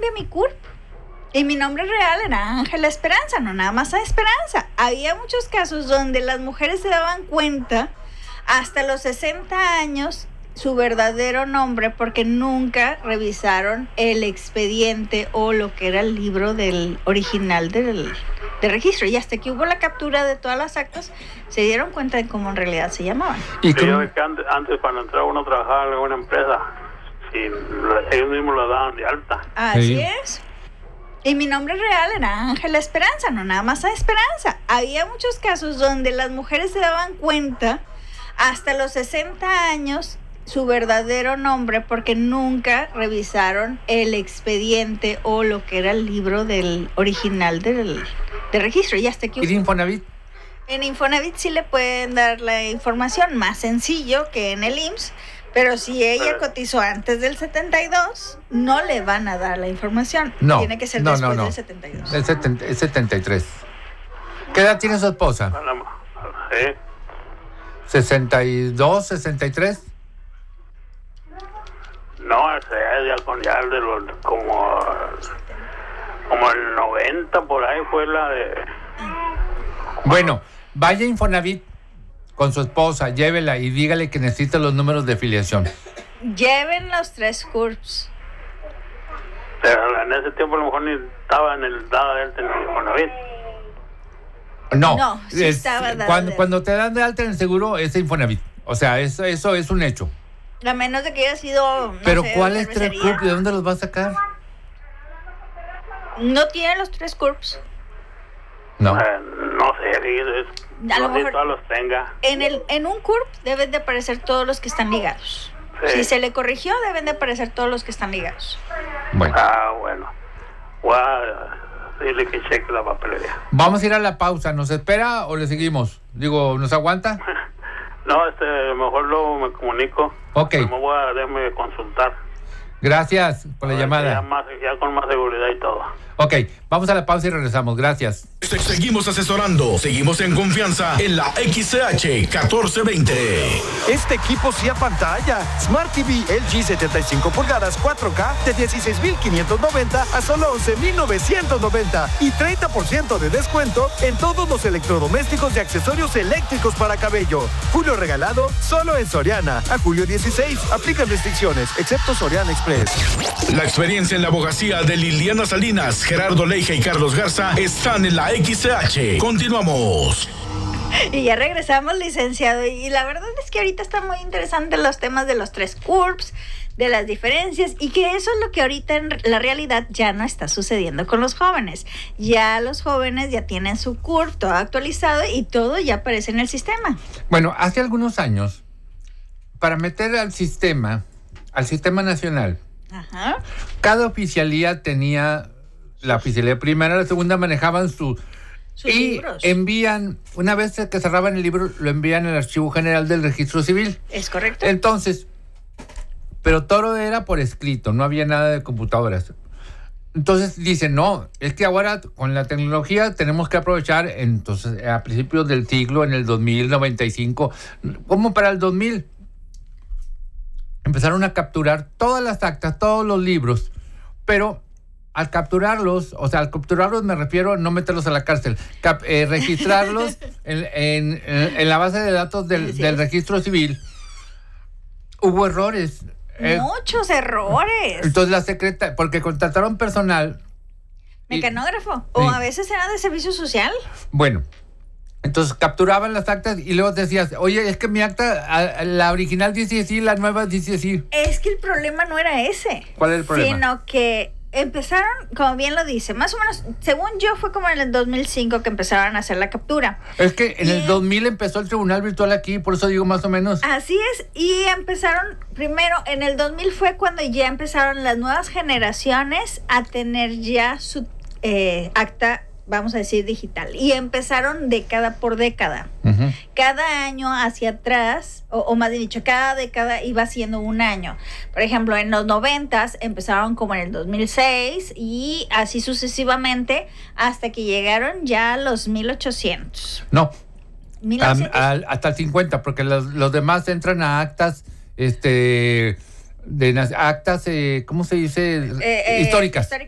cambié mi CURP. Y mi nombre real era Ángela Esperanza, no nada más a Esperanza. Había muchos casos donde las mujeres se daban cuenta hasta los 60 años su verdadero nombre porque nunca revisaron el expediente o lo que era el libro del original del registro. Y hasta que hubo la captura de todas las actas, se dieron cuenta de cómo en realidad se llamaban. Y yo que antes cuando entraba uno a trabajar en alguna empresa, ellos mismos lo daban de alta. Así es. Y mi nombre real era Ángela Esperanza, no nada más a Esperanza. Había muchos casos donde las mujeres se daban cuenta hasta los 60 años su verdadero nombre porque nunca revisaron el expediente o lo que era el libro del original del registro. Y hasta que ¿Y de Infonavit? En Infonavit sí le pueden dar la información, más sencillo que en el IMSS. Pero si ella cotizó antes del 72, no le van a dar la información. No. Tiene que ser después del 72. Es 73. ¿Qué edad tiene su esposa? ¿Sí? 62, 63. No, ese es ya de los como el 90 por ahí fue la de. Bueno, vaya a Infonavit con su esposa, llévela y dígale que necesita los números de filiación. Lleven los 3 CURPS. Pero en ese tiempo a lo mejor ni estaba en el dado de alta en el Infonavit. No, sí estaba cuando te dan de alta en el seguro es Infonavit. O sea, eso es un hecho. A menos de que haya sido. Pero ¿cuáles 3 CURPS? ¿De dónde los va a sacar? ¿No tiene los 3 CURPS? No. No sé, a lo no sé mejor si todos los tenga. En un CURP deben de aparecer todos los que están ligados. Sí. Si se le corrigió, deben de aparecer todos los que están ligados. Bueno. Bueno. Voy a decirle que cheque la papelería. Vamos a ir a la pausa. ¿Nos espera o le seguimos? Digo, ¿nos aguanta? No, mejor luego me comunico. Ok. Déjame consultar. Gracias por la llamada. Ya con más seguridad y todo. Ok, vamos a la pausa y regresamos. Gracias. Seguimos asesorando, seguimos en confianza en la XCH 1420. Este equipo sí apantalla. Smart TV LG 75 pulgadas 4K de 16,590 a solo 11,990 y 30% de descuento en todos los electrodomésticos y accesorios eléctricos para cabello. Julio regalado solo en Soriana. A julio 16. Aplican restricciones, excepto Soriana Express. La experiencia en la abogacía de Liliana Salinas, Gerardo Leija y Carlos Garza están en la XCH. Continuamos. Y ya regresamos, licenciado. Y la verdad es que ahorita están muy interesantes los temas de los 3 CURPS, de las diferencias, y que eso es lo que ahorita en la realidad ya no está sucediendo con los jóvenes. Ya los jóvenes ya tienen su CURP todo actualizado y todo ya aparece en el sistema. Bueno, hace algunos años, para meter al sistema nacional, Ajá. cada oficialía tenía, la oficialía primera, la segunda manejaban sus libros. Envían, una vez que cerraban el libro, lo envían al Archivo General del Registro Civil. Es correcto. Entonces, pero todo era por escrito, no había nada de computadoras. Entonces dicen, no, es que ahora con la tecnología tenemos que aprovechar. Entonces, a principios del siglo, en el 2095, como para el 2000, empezaron a capturar todas las actas, todos los libros, pero al capturarlos me refiero a no meterlos a la cárcel, registrarlos en la base de datos del registro civil. Hubo errores. Muchos errores. Entonces la secretaria, porque contrataron personal. Mecanógrafo. O a veces era de servicio social. Bueno, entonces capturaban las actas y luego decías, oye, es que mi acta, la original dice así, la nueva dice así. Es que el problema no era ese. ¿Cuál es el problema? Sino que empezaron, como bien lo dice, más o menos, según yo, fue como en el 2005 que empezaron a hacer la captura. Es que en el 2000 empezó el tribunal virtual aquí, por eso digo más o menos. Así es, y empezaron, primero, en el 2000 fue cuando ya empezaron las nuevas generaciones a tener ya su acta, vamos a decir, digital. Y empezaron década por década. Uh-huh. Cada año hacia atrás, o más bien dicho, cada década iba siendo un año. Por ejemplo, en los 90s empezaron como en el 2006 y así sucesivamente hasta que llegaron ya a los 1800. No, 1900. Hasta el 50, porque los demás entran a actas, actas, ¿cómo se dice? Históricas.